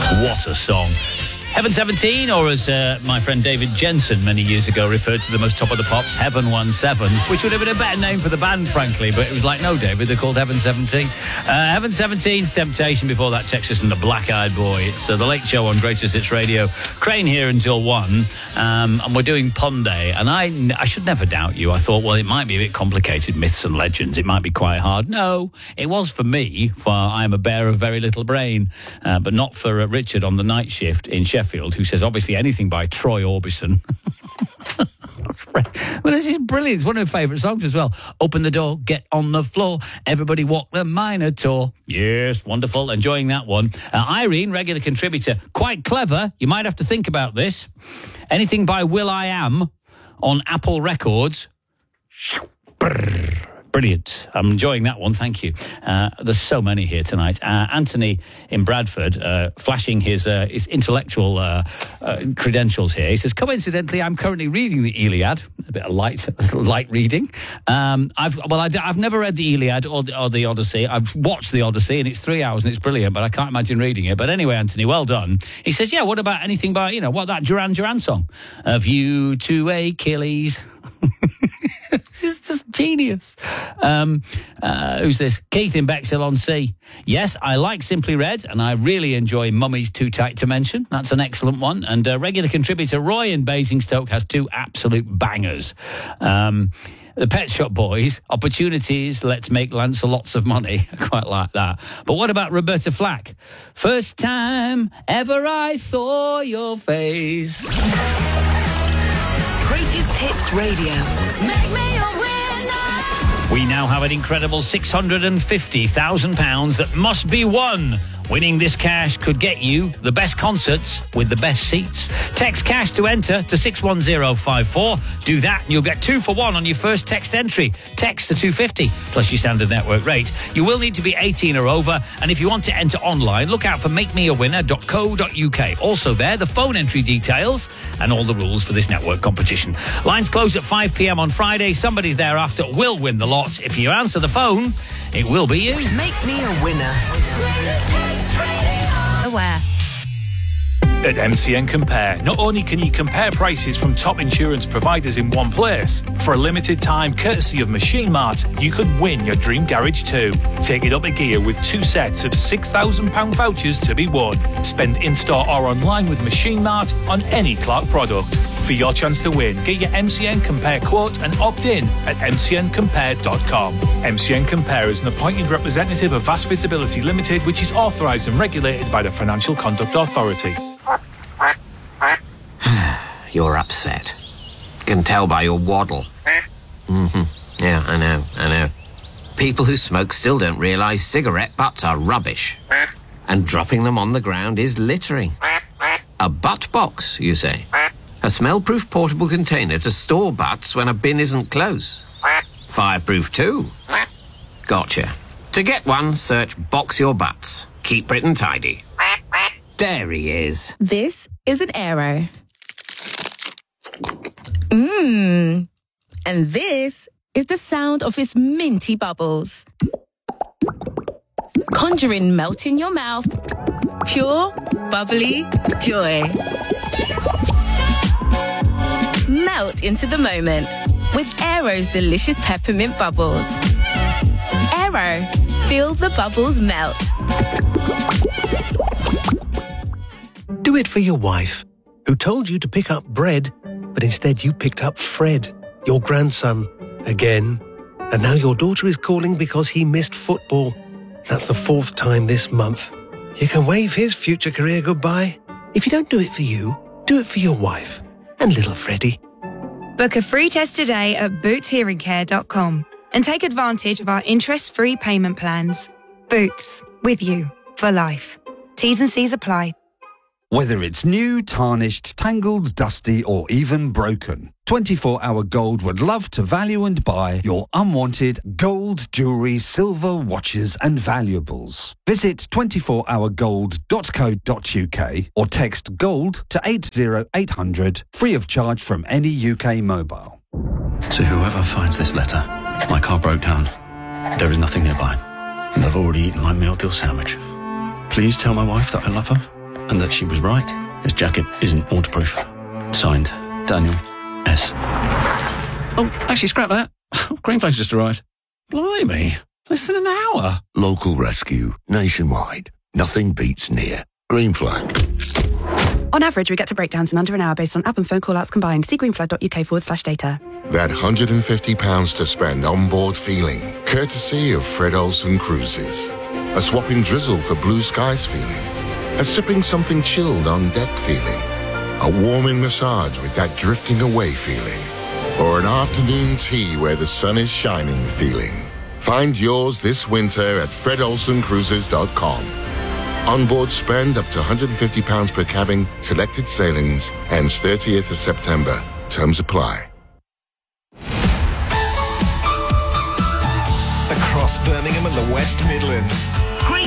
What a song. Heaven 17, or as my friend David Jensen many years ago referred to them as Top of the Pops, Heaven 17, which would have been a better name for the band, frankly, but it was like, no, David, they're called Heaven 17. Heaven 17's Temptation, before that, Texas and the Black Eyed Boy. It's The Late Show on Greatest Hits Radio. Crane here until 1, and we're doing Pond Day, and I should never doubt you. I thought, well, it might be a bit complicated, myths and legends. It might be quite hard. No, it was for me, for I am a bear of very little brain, but not for Richard on the night shift in Sheffield, who says obviously anything by Troy Orbison. Well, this is brilliant. It's one of my favourite songs as well. Open the door, get on the floor, everybody walk the Minotaur. Yes, wonderful. Enjoying that one. Irene, regular contributor, quite clever. You might have to think about this. Anything by Will.i.am on Apple Records. Brilliant. I'm enjoying that one. Thank you. There's so many here tonight. Anthony in Bradford, flashing his intellectual credentials here. He says, coincidentally, I'm currently reading the Iliad. A bit of light reading. I've never read the Iliad or the Odyssey. I've watched the Odyssey, and it's 3 hours, and it's brilliant, but I can't imagine reading it. But anyway, Anthony, well done. He says, yeah, what about anything by, that Duran Duran song? A View to Achilles. It's just genius. Who's this? Keith in Bexhill-on-Sea. Yes, I like Simply Red, and I really enjoy Mummy's Too Tight to Mention. That's an excellent one. And regular contributor Roy in Basingstoke has 2 absolute bangers. The Pet Shop Boys, Opportunities, Let's Make Lots of Money. I quite like that. But what about Roberta Flack? First time ever I saw your face. Greatest Hits Radio. Make me a winner. We now have an incredible £650,000 that must be won. Winning this cash could get you the best concerts with the best seats. Text cash to enter to 61054. Do that and you'll get 2 for 1 on your first text entry. Text to 250 plus your standard network rate. You will need to be 18 or over, and if you want to enter online, look out for makemeawinner.co.uk. Also there, the phone entry details and all the rules for this network competition. Lines close at 5 p.m. on Friday. Somebody thereafter will win the lot. If you answer the phone, it will be you. Make me a winner. Aware. At MCN Compare, not only can you compare prices from top insurance providers in one place, for a limited time, courtesy of Machine Mart, you could win your dream garage too. Take it up a gear with 2 sets of £6,000 vouchers to be won. Spend in-store or online with Machine Mart on any Clark product. For your chance to win, get your MCN Compare quote and opt in at mcncompare.com. MCN Compare is an appointed representative of Vast Visibility Limited, which is authorised and regulated by the Financial Conduct Authority. You're upset. Can tell by your waddle. Yeah, I know. People who smoke still don't realise cigarette butts are rubbish. And dropping them on the ground is littering. A butt box, you say? A smell-proof portable container to store butts when a bin isn't close. Fireproof too. Gotcha. To get one, search Box Your Butts. Keep Britain tidy. There he is. This is an Aero. And this is the sound of its minty bubbles. Conjuring melt in your mouth. Pure, bubbly joy. Melt into the moment with Aero's delicious peppermint bubbles. Aero, feel the bubbles melt. Do it for your wife, who told you to pick up bread, but instead you picked up Fred, your grandson, again. And now your daughter is calling because he missed football. That's the 4th time this month. You can wave his future career goodbye. If you don't do it for you, do it for your wife and little Freddie. Book a free test today at bootshearingcare.com and take advantage of our interest-free payment plans. Boots, with you for life. T's and C's apply. Whether it's new, tarnished, tangled, dusty or even broken, 24 Hour Gold would love to value and buy your unwanted gold, jewellery, silver, watches and valuables. Visit 24hourgold.co.uk or text GOLD to 80800 free of charge from any UK mobile. To whoever finds this letter, my car broke down. There is nothing nearby, and I've already eaten my meal deal sandwich. Please tell my wife that I love her. and that she was right. This jacket isn't waterproof. Signed, Daniel S. Oh, actually, scrap that. Greenflame's just arrived. Blimey, less than an hour. Local rescue, nationwide. Nothing beats near. Green Flag. On average, we get to breakdowns in under an hour based on app and phone call-outs combined. See greenflag.uk/data. That £150 to spend on board feeling, courtesy of Fred Olsen Cruises. A swapping drizzle for blue skies feeling. A sipping something chilled on deck feeling. A warming massage with that drifting away feeling. Or an afternoon tea where the sun is shining feeling. Find yours this winter at fredolsencruises.com. Onboard spend up to £150 per cabin, selected sailings, ends 30th of September. Terms apply. Across Birmingham and the West Midlands,